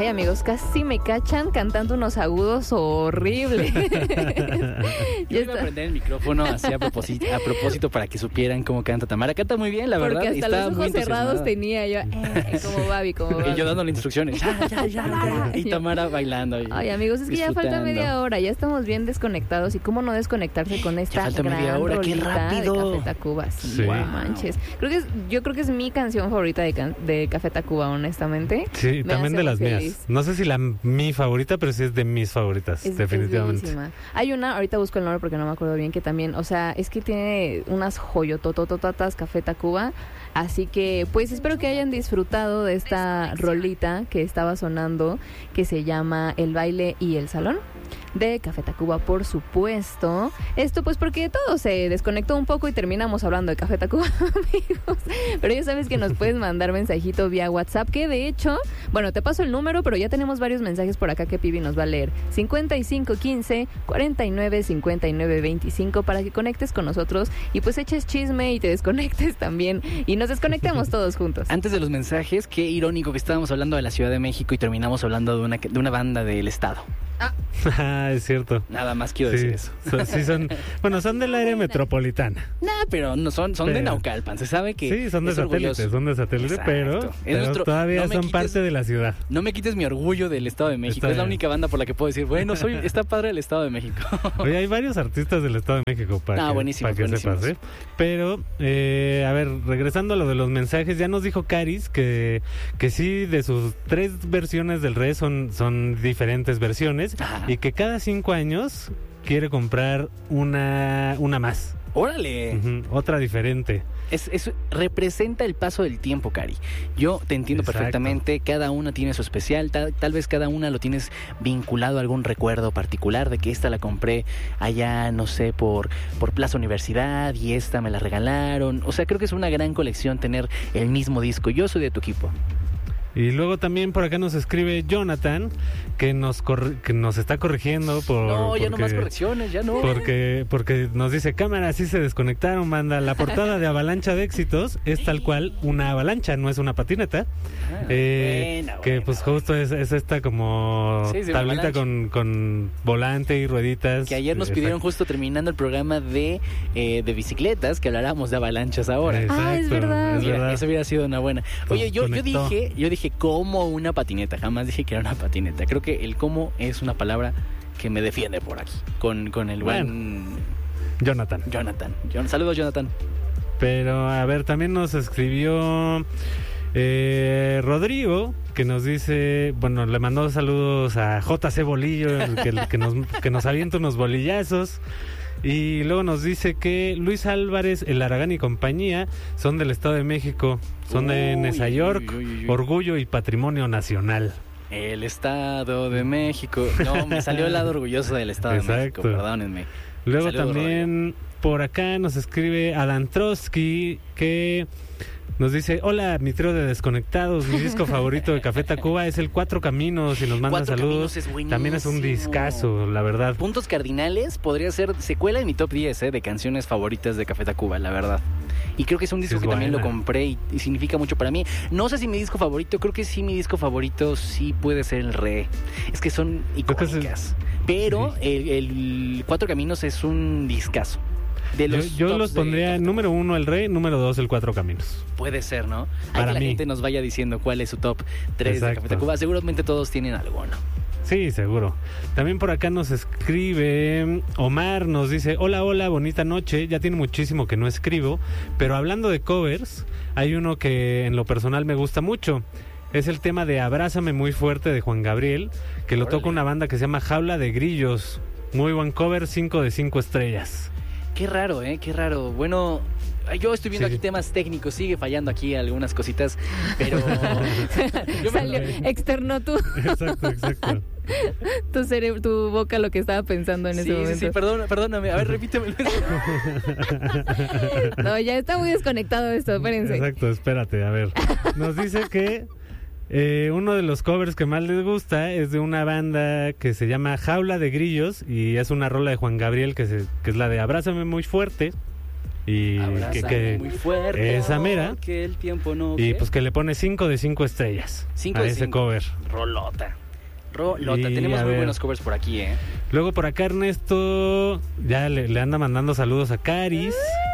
amigos, casi me cachan cantando unos agudos horribles. Yo iba a prender el micrófono así a propósito para que supieran cómo canta Tamara. Canta muy bien, la verdad. Porque hasta los ojos cerrados tenía yo, como Babi. Y yo dándole instrucciones. Ya. Y Tamara bailando. Ay, amigos, es que ya falta media hora. Ya estamos bien desconectados. ¿Y cómo no desconectarse con esta gran rolita de Café Tacuba? Sí, no manches. Yo creo que es mi canción favorita de Café Tacuba, honestamente. Sí, también de las mías. No sé si mi favorita, pero sí es de mis favoritas, definitivamente. Es hay una, ahorita busco el nombre porque no me acuerdo bien, que también, o sea, es que tiene unas joyototototas Café Tacuba. Así que, pues, espero que hayan disfrutado de esta rolita que estaba sonando, que se llama El Baile y el Salón, de Café Tacuba, por supuesto. Esto pues porque todo se desconectó un poco y terminamos hablando de Café Tacuba, amigos. Pero ya sabes que nos puedes mandar mensajito vía WhatsApp, que de hecho, bueno, te paso el número, pero ya tenemos varios mensajes por acá que Pibi nos va a leer. 5515-495925 para que conectes con nosotros y pues eches chisme y te desconectes también y nos desconectemos todos juntos. Antes de los mensajes, qué irónico que estábamos hablando de la Ciudad de México y terminamos hablando de una banda del estado. Es cierto. Nada más quiero decir eso. Sí son del área metropolitana. Pero no son de Naucalpan. Se sabe que sí, son de satélite, pero todavía son parte de la ciudad. No me quites mi orgullo del Estado de México. Es la única banda por la que puedo decir, bueno, está padre el Estado de México. Oye, hay varios artistas del Estado de México para que sepas, ¿eh? Pero, a ver, regresando a lo de los mensajes, ya nos dijo Caris que sí, de sus 3 versiones del Re son diferentes versiones. Ajá. Y que cada 5 años quiere comprar una más. ¡Órale! Otra diferente. Eso representa el paso del tiempo, Cari. Yo te entiendo perfectamente. Cada una tiene su especial. Tal vez cada una lo tienes vinculado a algún recuerdo particular de que esta la compré allá, no sé, por Plaza Universidad y esta me la regalaron. O sea, creo que es una gran colección tener el mismo disco. Yo soy de tu equipo. Y luego también por acá nos escribe Jonathan, que nos está corrigiendo ya no más correcciones, ya no. Porque nos dice, cámara, sí se desconectaron, banda. La portada de Avalancha de Éxitos es tal cual una avalancha, no es una patineta. Que pues justo es esta como tablita con volante y rueditas. Que ayer nos pidieron justo terminando el programa de bicicletas, que habláramos de avalanchas ahora. Exacto, es verdad. Eso hubiera sido una buena. Oye, yo dije como una patineta, jamás dije que era una patineta. Creo que el como es una palabra que me defiende por aquí, con el buen Jonathan. Saludos, Jonathan. Pero, a ver, también nos escribió Rodrigo, que nos dice, bueno, le mandó saludos a JC Bolillo, que nos avienta unos bolillazos. Y luego nos dice que Luis Álvarez, el Aragán y compañía son del Estado de México, son de Nezayork, orgullo y patrimonio nacional. El Estado de México. No, me salió el lado orgulloso del Estado de México, perdónenme. Luego saludos, también por acá nos escribe Alan Trotsky, que nos dice, hola, mi trío de desconectados, mi disco favorito de Café Tacuba es el Cuatro Caminos y nos manda saludos. También es un discazo, la verdad. Puntos Cardinales podría ser secuela en mi top 10 de canciones favoritas de Café Tacuba, la verdad. Y creo que es un disco que también lo compré y significa mucho para mí. No sé si mi disco favorito, creo que sí, mi disco favorito sí puede ser el Re. Es que son icónicas. Pero el Cuatro Caminos es un discazo. Yo los pondría número 1 el Re, número 2 el Cuatro Caminos. Puede ser, ¿no? Hay que la gente nos vaya diciendo cuál es su top 3 de Café Tacuba. Seguramente todos tienen algo, ¿no? Sí, seguro. También por acá nos escribe Omar, nos dice, hola, bonita noche. Ya tiene muchísimo que no escribo, pero hablando de covers, hay uno que en lo personal me gusta mucho. Es el tema de Abrázame muy fuerte de Juan Gabriel, que lo toca una banda que se llama Jaula de Grillos. Muy buen cover, 5 de 5 estrellas. Qué raro, qué raro. Bueno, yo estoy viendo aquí temas técnicos, sigue fallando aquí algunas cositas, pero... Externó tú. Exacto. Tu cerebro, tu boca, lo que estaba pensando en ese momento. Sí, perdóname. A ver, repítemelo. No, ya está muy desconectado esto, espérense. Exacto, espérate, a ver. Nos dice que uno de los covers que más les gusta es de una banda que se llama Jaula de Grillos y es una rola de Juan Gabriel que es la de Abrázame muy fuerte. y que muy fuerte, esa mera, que el tiempo no, y pues que le pone 5 de 5 estrellas 5 a de ese 5. cover. Rolota. Y tenemos muy buenos covers por aquí, Luego por acá Ernesto ya le anda mandando saludos a Caris.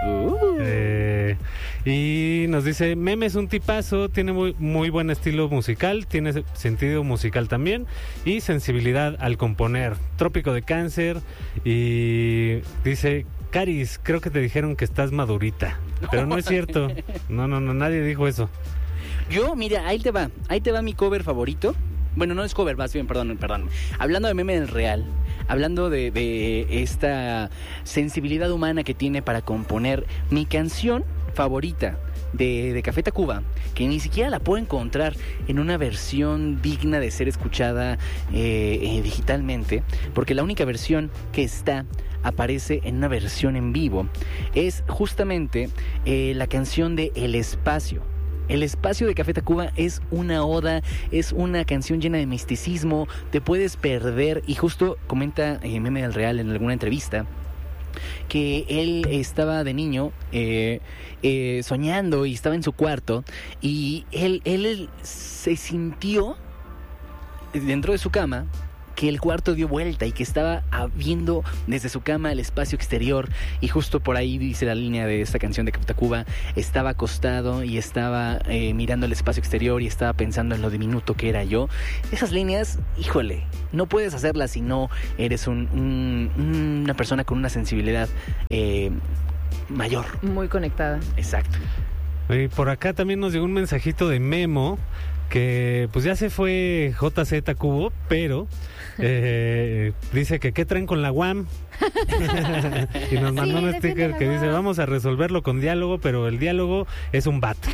Y nos dice, Meme es un tipazo, tiene muy buen estilo musical, tiene sentido musical también y sensibilidad al componer. Trópico de Cáncer. Y dice, Caris, creo que te dijeron que estás madurita, pero no es cierto. No, nadie dijo eso. Yo, mira, ahí te va mi cover favorito. Bueno, no es cover, más bien, perdón. Hablando de Meme del Real, hablando de esta sensibilidad humana que tiene para componer, mi canción favorita de Café Tacuba, que ni siquiera la puedo encontrar en una versión digna de ser escuchada digitalmente, porque la única versión que aparece en una versión en vivo, es justamente la canción de El Espacio. El Espacio de Café Tacuba es una oda, es una canción llena de misticismo, te puedes perder, y justo comenta Meme del Real en alguna entrevista que él estaba de niño soñando y estaba en su cuarto y él se sintió dentro de su cama que el cuarto dio vuelta y que estaba viendo desde su cama el espacio exterior, y justo por ahí dice la línea de esta canción de Café Tacuba, estaba acostado y estaba mirando el espacio exterior y estaba pensando en lo diminuto que era yo. Esas líneas, híjole, no puedes hacerlas si no eres una persona con una sensibilidad mayor. Muy conectada. Exacto. Y por acá también nos llegó un mensajito de Memo, que pues ya se fue JZ Cubo, pero dice que qué traen con la UAM. Y nos mandó un sticker que dice, vamos a resolverlo con diálogo, pero el diálogo es un bat.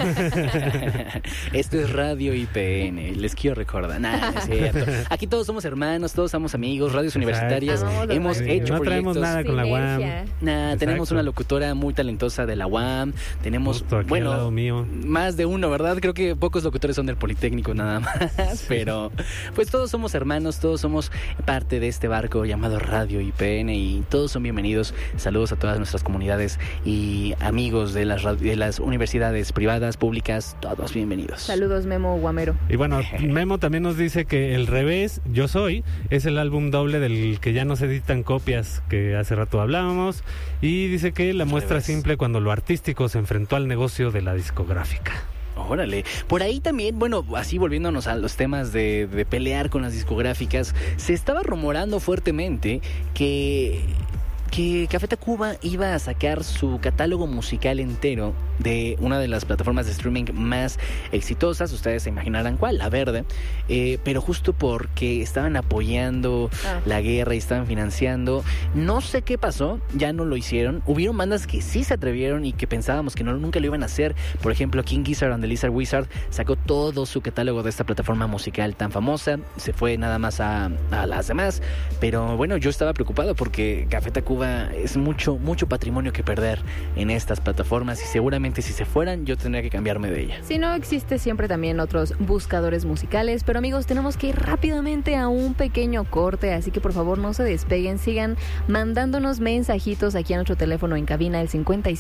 Esto es Radio IPN, les quiero recordar. Nada, es cierto. Aquí todos somos hermanos, todos somos amigos, radios universitarias. Hemos hecho no traemos proyectos. nada con la UAM. Tenemos una locutora muy talentosa de la UAM. Tenemos, bueno, al lado mío, más de uno, ¿verdad? Creo que pocos locutores son del Politécnico nada más. Pero pues todos somos hermanos, todos somos parte de este barco llamado Radio IPN. Y todos son bienvenidos. Saludos a todas nuestras comunidades y amigos de las universidades privadas, públicas, todos bienvenidos. Saludos, Memo Guamero. Y bueno, Memo también nos dice que El Revés, Yo Soy, es el álbum doble del que ya no se editan copias, que hace rato hablábamos, y dice que la muestra simple cuando lo artístico se enfrentó al negocio de la discográfica. Órale, por ahí también, bueno, así volviéndonos a los temas de pelear con las discográficas, se estaba rumorando fuertemente que Café Tacuba iba a sacar su catálogo musical entero de una de las plataformas de streaming más exitosas, ustedes se imaginarán cuál, La Verde, pero justo porque estaban apoyando la guerra y estaban financiando, no sé qué pasó, ya no lo hicieron. Hubieron bandas que sí se atrevieron y que pensábamos que nunca lo iban a hacer. Por ejemplo, King Gizzard and the Lizard Wizard sacó todo su catálogo de esta plataforma musical tan famosa, se fue nada más a las demás, pero bueno, yo estaba preocupado porque Café Tacuba es mucho patrimonio que perder en estas plataformas, y seguramente si se fueran yo tendría que cambiarme de ella. Si no, existe siempre también otros buscadores musicales, pero amigos, tenemos que ir rápidamente a un pequeño corte, así que por favor no se despeguen, sigan mandándonos mensajitos aquí a nuestro teléfono en cabina, el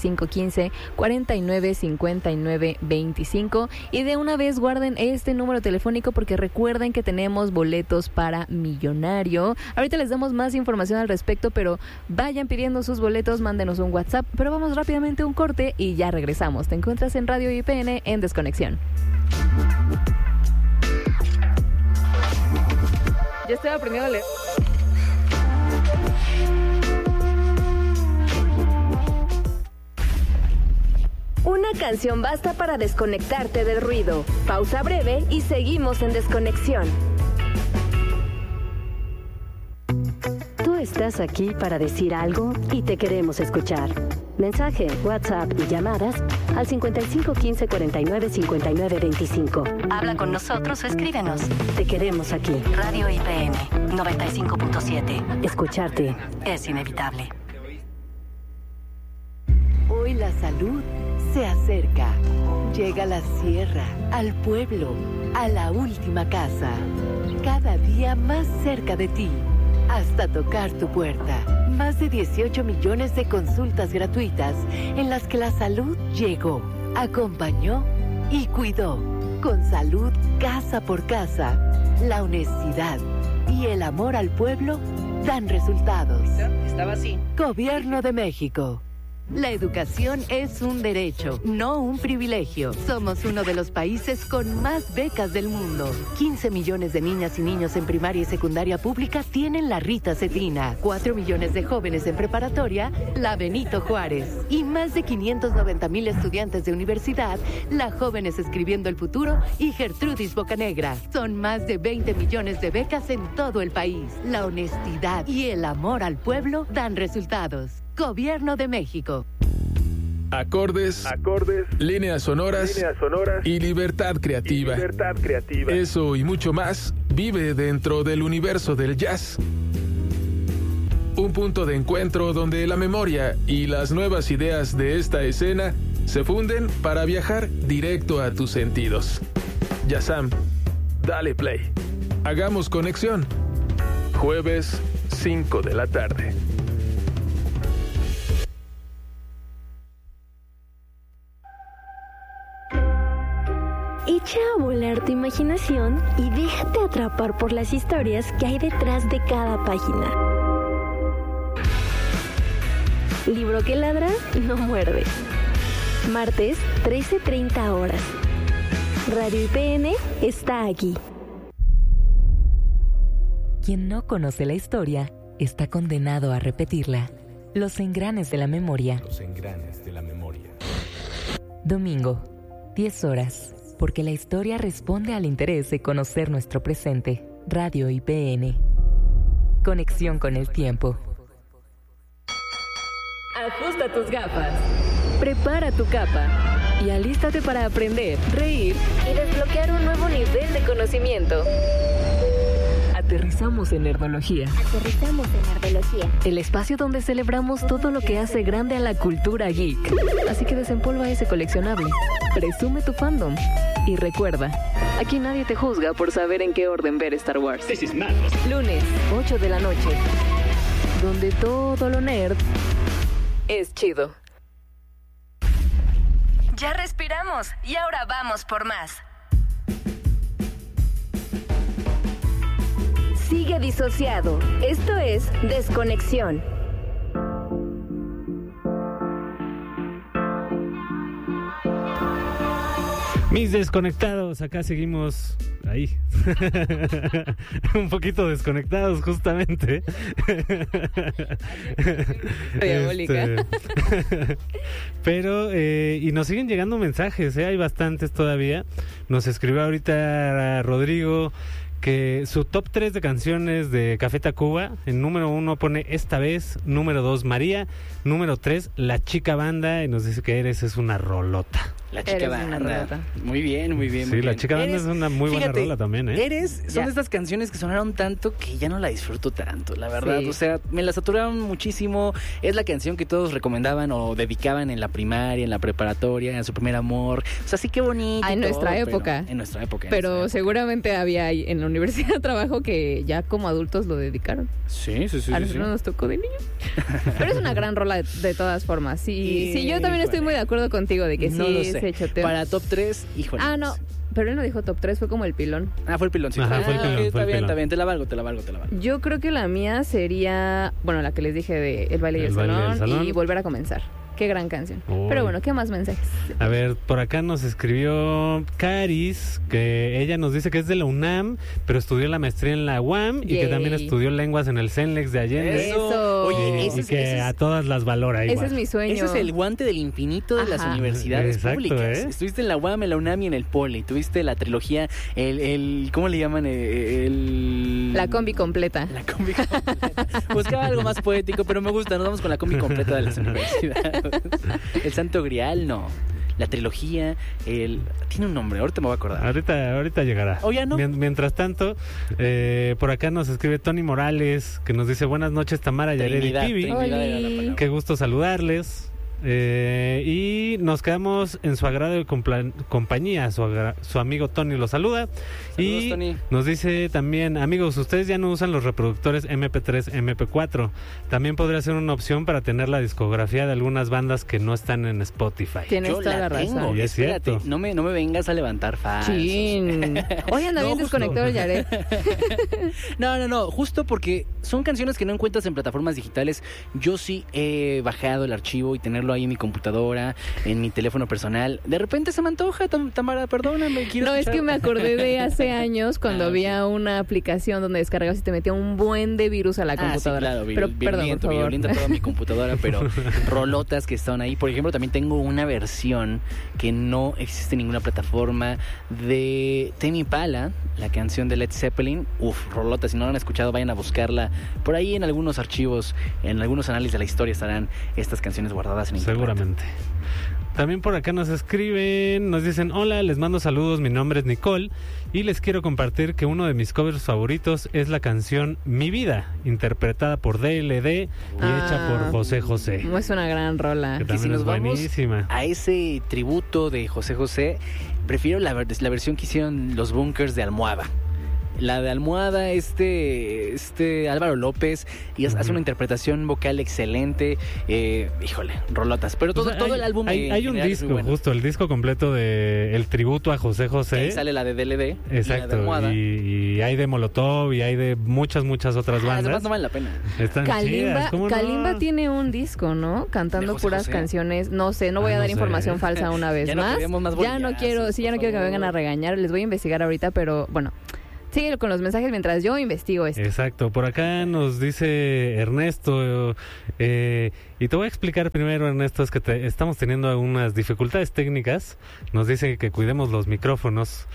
5515-495925, y de una vez guarden este número telefónico porque recuerden que tenemos boletos para Millonario. Ahorita les damos más información al respecto, pero vayan pidiendo sus boletos, mándenos un WhatsApp, pero vamos rápidamente a un corte y ya regresamos. Te encuentras en Radio IPN en Desconexión. Ya estoy aprendiendo a leer. Una canción basta para desconectarte del ruido. Pausa breve y seguimos en Desconexión. Tú estás aquí para decir algo y te queremos escuchar. Mensaje, WhatsApp y llamadas al 5515 49 59 25. Habla con nosotros o escríbenos. Te queremos aquí. Radio IPN 95.7. Escucharte es inevitable. Hoy la salud se acerca. Llega a la sierra, al pueblo, a la última casa. Cada día más cerca de ti. hasta tocar tu puerta. Más de 18 millones de consultas gratuitas en las que la salud llegó, acompañó y cuidó. Con salud casa por casa, la honestidad y el amor al pueblo dan resultados. Estaba así. Gobierno de México. La educación es un derecho, no un privilegio. Somos uno de los países con más becas del mundo. 15 millones de niñas y niños en primaria y secundaria pública tienen la Rita Cetina. 4 millones de jóvenes en preparatoria, la Benito Juárez. Y más de 590,000 estudiantes de universidad, la Jóvenes Escribiendo el Futuro y Gertrudis Bocanegra. Son más de 20 millones de becas en todo el país. La honestidad y el amor al pueblo dan resultados. Gobierno de México. Acordes, líneas sonoras y libertad creativa. Eso y mucho más vive dentro del universo del jazz. Un punto de encuentro donde la memoria y las nuevas ideas de esta escena se funden para viajar directo a tus sentidos. Jazzam, dale play. Hagamos conexión. Jueves, 5 de la tarde. Echa a volar tu imaginación y déjate atrapar por las historias que hay detrás de cada página. Libro que ladra, no muerde. Martes, 13:30 horas. Radio IPN está aquí. Quien no conoce la historia está condenado a repetirla. Los engranes de la memoria. Domingo, 10 horas. Porque la historia responde al interés de conocer nuestro presente. Radio IPN. Conexión con el tiempo. Ajusta tus gafas. Prepara tu capa. Y alístate para aprender, reír y desbloquear un nuevo nivel de conocimiento. Aterrizamos en Nerdología. El espacio donde celebramos todo lo que hace grande a la cultura geek. Así que desempolva ese coleccionable. Presume tu fandom. Y recuerda, aquí nadie te juzga por saber en qué orden ver Star Wars. Lunes, 8 de la noche. Donde todo lo nerd es chido. Ya respiramos y ahora vamos por más. Sigue disociado. Esto es Desconexión. Mis desconectados, acá seguimos ahí. Un poquito desconectados, justamente. Diabólica. Pero, y nos siguen llegando mensajes, hay bastantes todavía. Nos escribió ahorita Rodrigo que su top 3 de canciones de Café Tacuba, en número 1 pone Esta Vez, número 2 María, número 3 La Chica Banda, y nos dice que es una rolota. La Chica Banda. Muy bien. Sí, La Chica Banda es una muy buena rola también, ¿eh? Son de estas canciones que sonaron tanto que ya no la disfruto tanto, la verdad. Sí. O sea, me la saturaron muchísimo. Es la canción que todos recomendaban o dedicaban en la primaria, en la preparatoria, en su primer amor. O sea, sí, qué bonito. En nuestra época. En nuestra época. Pero seguramente había ahí en la universidad de trabajo que ya como adultos lo dedicaron. Sí. A nosotros nos tocó de niños. Pero es una gran rola de todas formas. Sí, yo también estoy muy de acuerdo contigo de que no sí lo sé. se choteó. Para top 3, híjole. No. Pero él no dijo top 3, fue como el pilón. Fue el piloncito. Ajá, fue el pilón, Está bien, te la valgo. Yo creo que la mía sería, bueno, la que les dije de El baile y el salón y Volver a comenzar. Qué gran canción. Uy. Pero bueno, ¿qué más mensajes? A ver, por acá nos escribió Caris, que ella nos dice que es de la UNAM, pero estudió la maestría en la UAM y que también estudió lenguas en el CENLEX de Allende. Eso. Oye, y que a todas las valora igual. Ese es mi sueño. Ese es el guante del infinito de las universidades públicas. Estuviste en la UAM, en la UNAM y en el Poli. Tuviste la trilogía, ¿cómo le llaman? La combi completa. La combi completa. Buscaba algo más poético, pero me gusta. Nos vamos con la combi completa de las universidades. El Santo Grial, no. La trilogía, tiene un nombre, ahorita me voy a acordar. Ahorita llegará. ¿O ya no? Mientras tanto, por acá nos escribe Tony Morales, que nos dice buenas noches Tamara, Yared y Kibi. Qué gusto saludarles. Y nos quedamos en su agrado y compañía. Su amigo Tony lo saluda. Saludos, y Tony. nos dice también, amigos, ustedes ya no usan los reproductores MP3, MP4. También podría ser una opción para tener la discografía de algunas bandas que no están en Spotify. Tienes Yo toda la tengo, razón. Y es espérate, cierto. no me vengas a levantar falsos. Chin. Oye, anda bien desconectado el Yaret. No, justo porque son canciones que no encuentras en plataformas digitales. Yo sí he bajado el archivo y tenerlo ahí en mi computadora, en mi teléfono personal. De repente se me antoja, Tamara, perdóname. No, es que me acordé de hace años cuando había una aplicación donde descargabas y te metía un buen de virus a la computadora. Sí, claro, pero perdón, por favor. violenta toda mi computadora, pero rolotas que están ahí. Por ejemplo, también tengo una versión que no existe en ninguna plataforma de Tame Impala, la canción de Led Zeppelin. Rolotas, si no la han escuchado, vayan a buscarla. Por ahí en algunos archivos, en algunos análisis de la historia estarán estas canciones guardadas en internet. Seguramente. También por acá nos escriben, nos dicen, hola, les mando saludos, mi nombre es Nicole y les quiero compartir que uno de mis covers favoritos es la canción Mi Vida, interpretada por DLD y hecha por José José. Es una gran rola. Que Y si también nos es vamos buenísima. a ese tributo de José José, prefiero la versión que hicieron los Bunkers de Almohada. La de Almohada, Álvaro López, y hace una interpretación vocal excelente. Híjole, rolotas. Pero todo el álbum hay un general es disco, muy bueno. justo el disco completo de el tributo a José José. Ahí sale la de DLD. Y la de Exacto, Almohada. y hay de Molotov y hay de muchas otras Las bandas. demás no valen la pena. Están chidas, ¿cómo no? Kalimba tiene un disco, ¿no? Cantando ¿De José puras José? canciones. No sé, no voy a no dar sé. información falsa una vez Ya no más. queremos más Ya no quiero, bolillazos, ya no por quiero que me vengan a favor. regañar. Les voy a investigar ahorita, pero bueno. Síguelo con los mensajes mientras yo investigo esto. Exacto, por acá nos dice Ernesto, y te voy a explicar primero, Ernesto, es que estamos teniendo algunas dificultades técnicas, nos dice que cuidemos los micrófonos,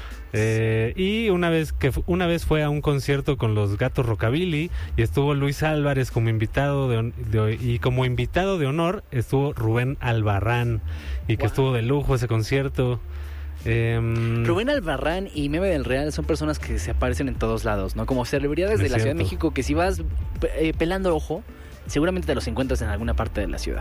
y una vez fue a un concierto con los Gatos Rockabilly y estuvo Luis Álvarez como invitado y como invitado de honor estuvo Rubén Albarrán, y que estuvo de lujo ese concierto. Rubén Albarrán y Meme del Real son personas que se aparecen en todos lados, ¿no? Como celebridades de la Ciudad de México que si vas pelando ojo, seguramente te los encuentras en alguna parte de la ciudad.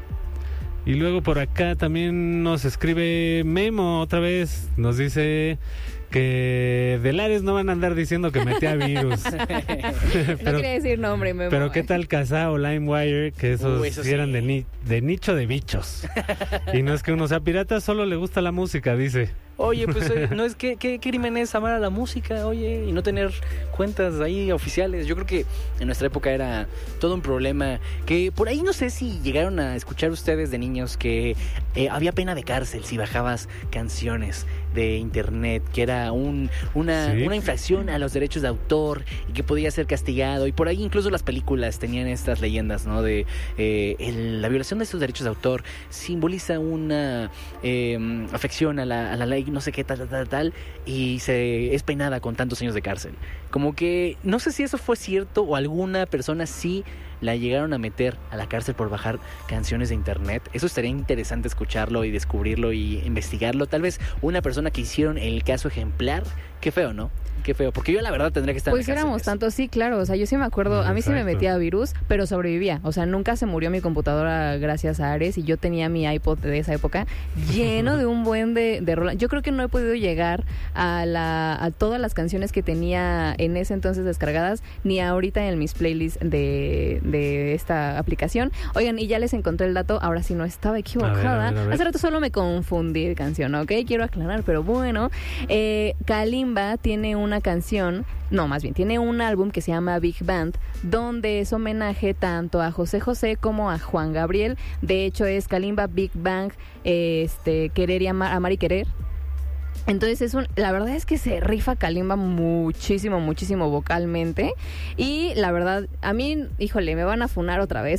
Y luego por acá también nos escribe Memo otra vez, nos dice que de Lares no van a andar diciendo que metía virus. No quería decir nombre, Memo. Pero qué tal Kazaa o LimeWire, que esos eso sí eran sí. de nicho de bichos. Y no es que uno sea pirata, solo le gusta la música, dice. Oye, pues no es que ¿qué crimen es amar a la música, oye, y no tener cuentas ahí oficiales? Yo creo que en nuestra época era todo un problema. Que por ahí no sé si llegaron a escuchar ustedes de niños que había pena de cárcel si bajabas canciones de internet, que era una infracción a los derechos de autor y que podía ser castigado. Y por ahí incluso las películas tenían estas leyendas, ¿no? De la violación de estos derechos de autor simboliza una afección a la ley, no sé qué, tal, y es penada con tantos años de cárcel. Como que no sé si eso fue cierto o alguna persona sí la llegaron a meter a la cárcel por bajar canciones de internet. Eso estaría interesante escucharlo y descubrirlo y investigarlo. Tal vez una persona que hicieron el caso ejemplar. Qué feo, ¿no? Qué feo, porque yo la verdad tendría que estar Pues en la cárcel. éramos tantos, sí, claro, o sea, yo sí me acuerdo, a mí sí me metía virus, pero sobrevivía, o sea, nunca se murió mi computadora gracias a Ares y yo tenía mi iPod de esa época lleno de un buen de rolas. Yo creo que no he podido llegar a todas las canciones que tenía en ese entonces descargadas, ni ahorita en mis playlists de esta aplicación. Oigan, y ya les encontré el dato, ahora sí no estaba equivocada. A ver. Hace rato solo me confundí de canción, ¿ok? Quiero aclarar, pero bueno, Kalimba tiene una canción, no, más bien, tiene un álbum que se llama Big Band, donde es homenaje tanto a José José como a Juan Gabriel. De hecho, es Kalimba Big Bang, Querer y Amar y Querer. Entonces la verdad es que se rifa Kalimba muchísimo vocalmente, y la verdad, a mí, híjole, me van a funar otra vez.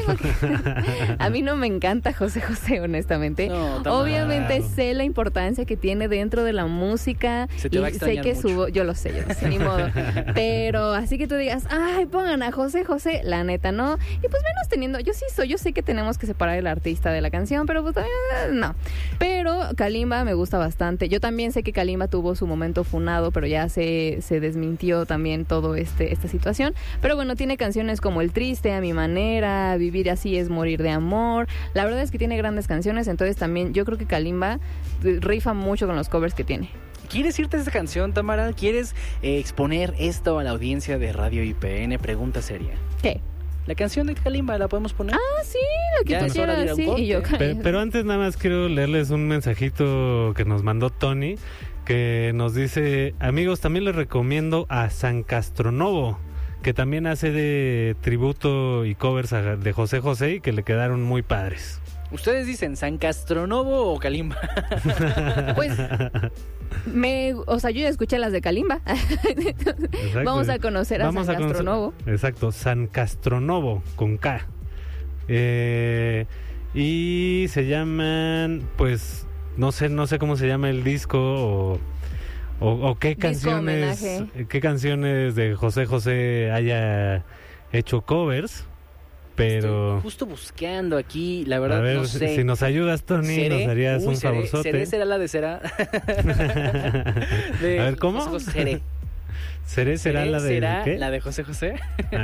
A mí no me encanta José José, honestamente. No, obviamente sé la importancia que tiene dentro de la música Se te va a y sé extrañar que mucho. yo lo sé, ni modo. Pero así que tú digas, ay, pongan a José José, la neta, ¿no? Y pues menos teniendo, yo sé que tenemos que separar el artista de la canción, pero pues también no. Pero Kalimba me gusta bastante. Yo también también sé que Kalimba tuvo su momento funado, pero ya se desmintió también todo esta situación. Pero bueno, tiene canciones como El Triste, A Mi Manera, Vivir Así Es Morir de Amor. La verdad es que tiene grandes canciones, entonces también yo creo que Kalimba rifa mucho con los covers que tiene. ¿Quieres irte a esta canción, Tamara? ¿Quieres exponer esto a la audiencia de Radio IPN? Pregunta seria. ¿Qué? La canción de Kalimba, ¿la podemos poner? Ah, sí, lo que Ya tú es hora de ir a quieras, un sí. Y yo, Pero antes nada más quiero leerles un mensajito que nos mandó Tony, que nos dice: amigos, también les recomiendo a San Castronovo, que también hace de tributo y covers de José José y que le quedaron muy padres. ¿Ustedes dicen San Castronovo o Kalimba? Pues yo ya escuché las de Kalimba. Vamos a conocer a San Castronovo. Exacto, San Castronovo con K. Y se llaman, pues no sé cómo se llama el disco o qué canciones de José José haya hecho covers. Pero estoy justo buscando aquí, la verdad, a ver, no sé. Si nos ayudas, Tony, nos harías un favorzote. ¿Será la de Será? A ver, ¿cómo? José José. ¿Será la de ¿Será qué? la de José José?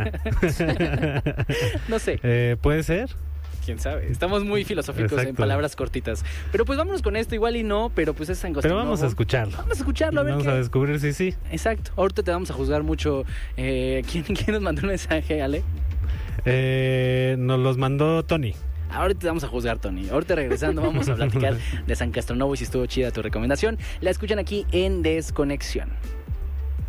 No sé. ¿Puede ser? ¿Quién sabe? Estamos muy filosóficos. Exacto. En palabras cortitas. Pero pues vámonos con esto, igual y no, pero pues es San Castronovo. Pero vamos a escucharlo. Vamos a escucharlo, a ver Vamos a descubrir si sí. Exacto. Ahorita te vamos a juzgar mucho. ¿Quién nos mandó un mensaje, Ale? Nos los mandó Tony. Ahorita te vamos a juzgar, Tony. Ahorita regresando vamos a platicar de San Castronovo y si estuvo chida tu recomendación. La escuchan aquí en Desconexión.